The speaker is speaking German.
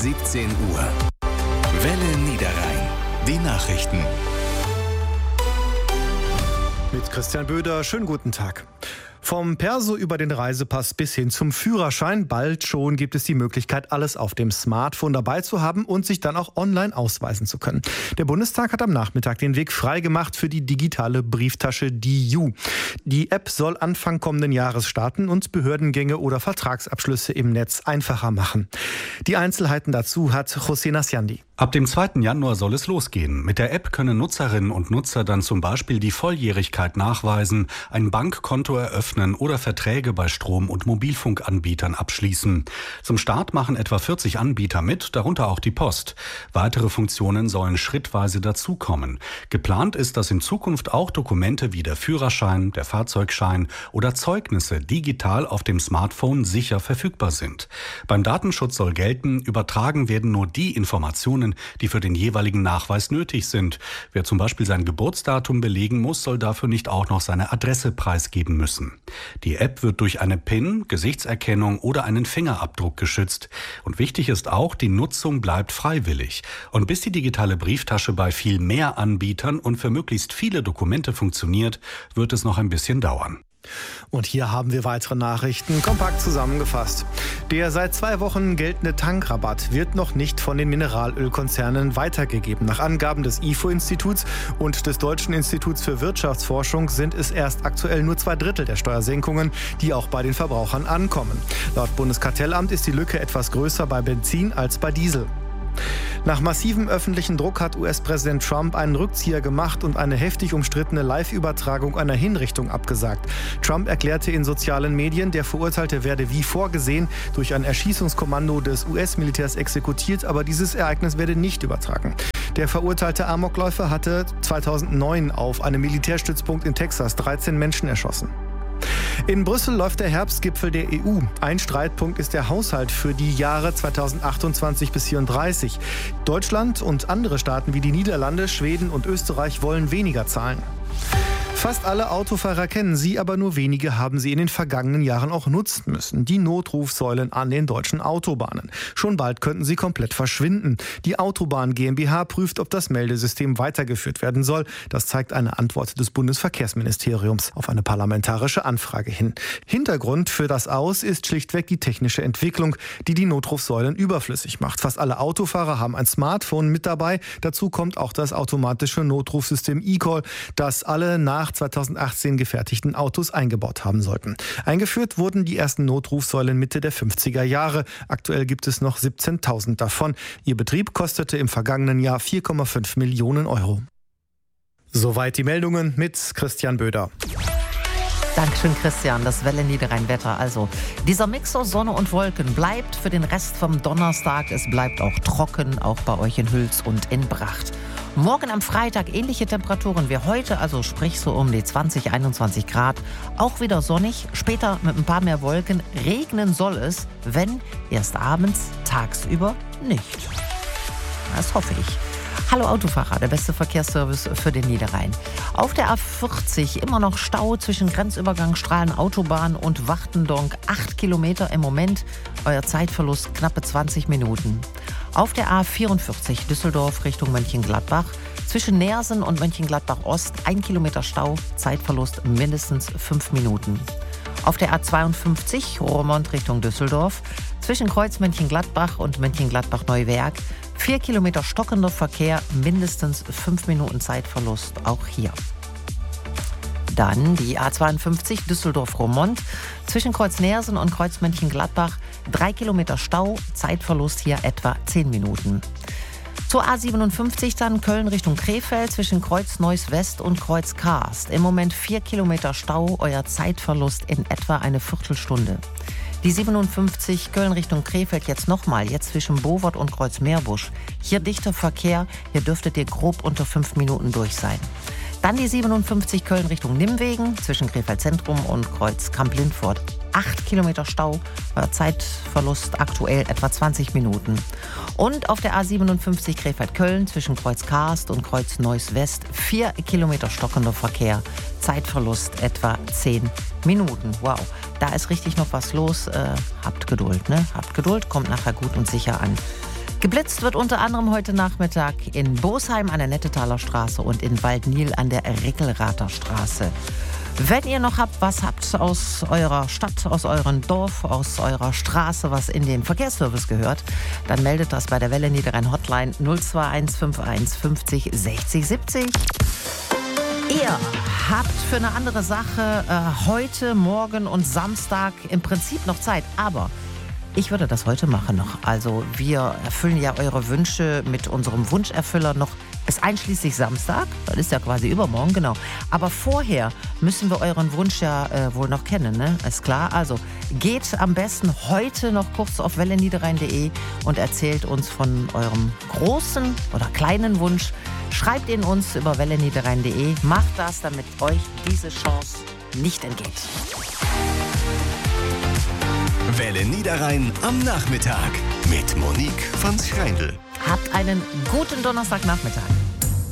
17 Uhr. Welle Niederrhein. Die Nachrichten. Mit Christian Böder, schönen guten Tag. Vom Perso über den Reisepass bis hin zum Führerschein. Bald schon gibt es die Möglichkeit, alles auf dem Smartphone dabei zu haben und sich dann auch online ausweisen zu können. Der Bundestag hat am Nachmittag den Weg freigemacht für die digitale Brieftasche DiU. Die App soll Anfang kommenden Jahres starten und Behördengänge oder Vertragsabschlüsse im Netz einfacher machen. Die Einzelheiten dazu hat José Nasciandi. Ab dem 2. Januar soll es losgehen. Mit der App können Nutzerinnen und Nutzer dann zum Beispiel die Volljährigkeit nachweisen, ein Bankkonto eröffnen oder Verträge bei Strom- und Mobilfunkanbietern abschließen. Zum Start machen etwa 40 Anbieter mit, darunter auch die Post. Weitere Funktionen sollen schrittweise dazukommen. Geplant ist, dass in Zukunft auch Dokumente wie der Führerschein, der Fahrzeugschein oder Zeugnisse digital auf dem Smartphone sicher verfügbar sind. Beim Datenschutz soll gelten, übertragen werden nur die Informationen, die für den jeweiligen Nachweis nötig sind. Wer zum Beispiel sein Geburtsdatum belegen muss, soll dafür nicht auch noch seine Adresse preisgeben müssen. Die App wird durch eine PIN, Gesichtserkennung oder einen Fingerabdruck geschützt. Und wichtig ist auch, die Nutzung bleibt freiwillig. Und bis die digitale Brieftasche bei viel mehr Anbietern und für möglichst viele Dokumente funktioniert, wird es noch ein bisschen dauern. Und hier haben wir weitere Nachrichten, kompakt zusammengefasst. Der seit 2 Wochen geltende Tankrabatt wird noch nicht von den Mineralölkonzernen weitergegeben. Nach Angaben des IFO-Instituts und des Deutschen Instituts für Wirtschaftsforschung sind es erst aktuell nur 2/3 der Steuersenkungen, die auch bei den Verbrauchern ankommen. Laut Bundeskartellamt ist die Lücke etwas größer bei Benzin als bei Diesel. Nach massivem öffentlichen Druck hat US-Präsident Trump einen Rückzieher gemacht und eine heftig umstrittene Live-Übertragung einer Hinrichtung abgesagt. Trump erklärte in sozialen Medien, der Verurteilte werde wie vorgesehen durch ein Erschießungskommando des US-Militärs exekutiert, aber dieses Ereignis werde nicht übertragen. Der verurteilte Amokläufer hatte 2009 auf einem Militärstützpunkt in Texas 13 Menschen erschossen. In Brüssel läuft der Herbstgipfel der EU. Ein Streitpunkt ist der Haushalt für die Jahre 2028 bis 2034. Deutschland und andere Staaten wie die Niederlande, Schweden und Österreich wollen weniger zahlen. Fast alle Autofahrer kennen sie, aber nur wenige haben sie in den vergangenen Jahren auch nutzen müssen. Die Notrufsäulen an den deutschen Autobahnen. Schon bald könnten sie komplett verschwinden. Die Autobahn GmbH prüft, ob das Meldesystem weitergeführt werden soll. Das zeigt eine Antwort des Bundesverkehrsministeriums auf eine parlamentarische Anfrage hin. Hintergrund für das Aus ist schlichtweg die technische Entwicklung, die die Notrufsäulen überflüssig macht. Fast alle Autofahrer haben ein Smartphone mit dabei. Dazu kommt auch das automatische Notrufsystem eCall, das alle nach 2018 gefertigten Autos eingebaut haben sollten. Eingeführt wurden die ersten Notrufsäulen Mitte der 50er Jahre. Aktuell gibt es noch 17.000 davon. Ihr Betrieb kostete im vergangenen Jahr 4,5 Millionen Euro. Soweit die Meldungen mit Christian Böder. Dankeschön, Christian. Das Welle Niederrhein-Wetter. Also, dieser Mix aus Sonne und Wolken bleibt für den Rest vom Donnerstag. Es bleibt auch trocken, auch bei euch in Hüls und in Bracht. Morgen am Freitag ähnliche Temperaturen wie heute, also sprich so um die 20, 21 Grad. Auch wieder sonnig, später mit ein paar mehr Wolken. Regnen soll es, wenn erst abends, tagsüber nicht. Das hoffe ich. Hallo Autofahrer, der beste Verkehrsservice für den Niederrhein. Auf der A40 immer noch Stau zwischen Grenzübergang Strahlen-Autobahn und Wachtendonk. 8 Kilometer im Moment, euer Zeitverlust knappe 20 Minuten. Auf der A44 Düsseldorf Richtung Mönchengladbach. Zwischen Neersen und Mönchengladbach-Ost 1 Kilometer Stau, Zeitverlust mindestens 5 Minuten. Auf der A52 Roermond Richtung Düsseldorf. Zwischen Kreuz Mönchengladbach und Mönchengladbach-Neuwerk 4 Kilometer stockender Verkehr, mindestens 5 Minuten Zeitverlust, auch hier. Dann die A52 Düsseldorf-Roermond. Zwischen Kreuz Neersen und Kreuz Mönchengladbach 3 Kilometer Stau, Zeitverlust hier etwa 10 Minuten. Zur A57 dann Köln Richtung Krefeld zwischen Kreuz Neuss West und Kreuz Karst. Im Moment 4 Kilometer Stau, euer Zeitverlust in etwa eine Viertelstunde. Die 57 Köln Richtung Krefeld jetzt nochmal, jetzt zwischen Bowort und Kreuz Meerbusch. Hier dichter Verkehr, hier dürftet ihr grob unter 5 Minuten durch sein. Dann die 57 Köln Richtung Nimwegen zwischen Krefeld Zentrum und Kreuz Kamp-Lindfort. 8 Kilometer Stau, Zeitverlust aktuell etwa 20 Minuten. Und auf der A57 Krefeld-Köln zwischen Kreuz Karst und Kreuz Neuss West 4 Kilometer stockender Verkehr, Zeitverlust etwa 10 Minuten. Wow, da ist richtig noch was los. Habt Geduld, ne? Habt Geduld, kommt nachher gut und sicher an. Geblitzt wird unter anderem heute Nachmittag in Bosheim an der Nettetaler Straße und in Waldnil an der Rickelrather Straße. Wenn ihr noch was habt aus eurer Stadt, aus eurem Dorf, aus eurer Straße, was in den Verkehrsservice gehört, dann meldet das bei der Welle Niederrhein Hotline 02151 50 60 70. Ihr habt für eine andere Sache heute, morgen und Samstag im Prinzip noch Zeit, aber ich würde das heute machen noch. Also wir erfüllen ja eure Wünsche mit unserem Wunscherfüller noch bis einschließlich Samstag. Das ist ja quasi übermorgen, genau. Aber vorher müssen wir euren Wunsch ja wohl noch kennen, ne? Ist klar. Also geht am besten heute noch kurz auf welleniederrhein.de und erzählt uns von eurem großen oder kleinen Wunsch. Schreibt ihn uns über welleniederrhein.de. Macht das, damit euch diese Chance nicht entgeht. Welle Niederrhein am Nachmittag mit Monique van Schreindl. Habt einen guten Donnerstagnachmittag.